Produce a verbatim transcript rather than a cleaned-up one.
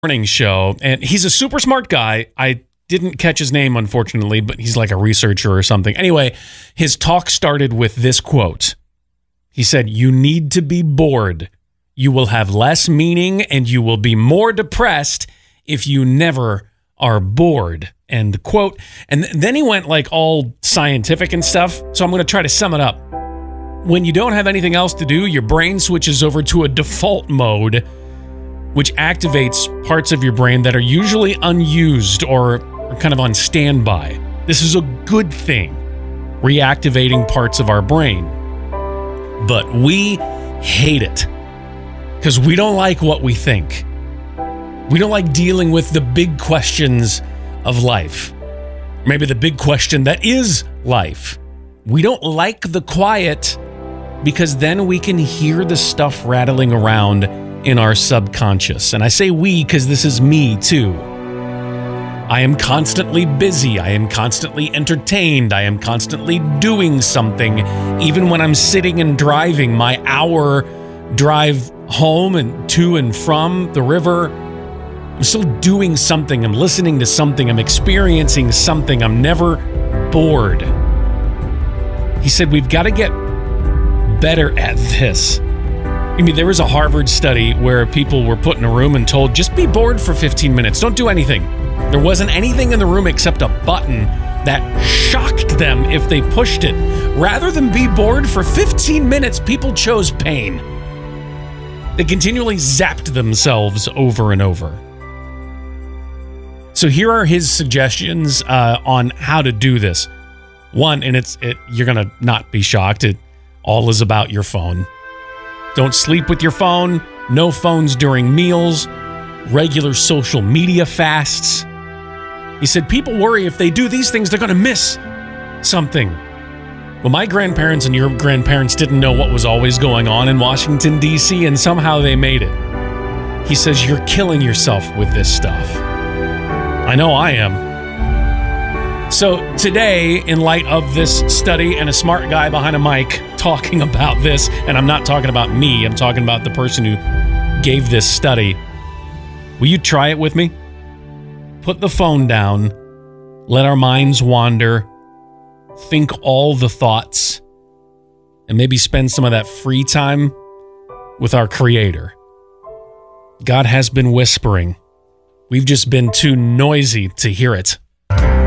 Morning show, and he's a super smart guy. I didn't catch his name, unfortunately, but he's like a researcher or something. Anyway, his talk started with this quote. He said, "You need to be bored. You will have less meaning and you will be more depressed if you never are bored." End quote. And then he went like all scientific and stuff. So I'm going to try to sum it up. When you don't have anything else to do, your brain switches over to a default mode, which activates parts of your brain that are usually unused or kind of on standby. This is a good thing, reactivating parts of our brain. But we hate it because we don't like what we think. We don't like dealing with the big questions of life. Maybe the big question that is life. We don't like the quiet because then we can hear the stuff rattling around in our subconscious. And I say we because this is me too. I am constantly busy. I am constantly entertained. I am constantly doing something. Even when I'm sitting and driving my hour drive home and to and from the river, I'm still doing something. I'm listening to something. I'm experiencing something. I'm never bored. He said, we've got to get better at this. I mean, there was a Harvard study where people were put in a room and told, just be bored for fifteen minutes. Don't do anything. There wasn't anything in the room except a button that shocked them if they pushed it. Rather than be bored for fifteen minutes, people chose pain. They continually zapped themselves over and over. So here are his suggestions uh, on how to do this. One, and it's it, you're going to not be shocked. It all is about your phone. Don't sleep with your phone. No phones during meals. Regular social media fasts. He said people worry if they do these things, they're going to miss something. Well, my grandparents and your grandparents didn't know what was always going on in Washington, D C, and somehow they made it. He says you're killing yourself with this stuff. I know I am. So today, in light of this study and a smart guy behind a mic talking about this, and I'm not talking about me, I'm talking about the person who gave this study, will you try it with me? Put the phone down, let our minds wander, think all the thoughts, and maybe spend some of that free time with our Creator. God has been whispering. We've just been too noisy to hear it.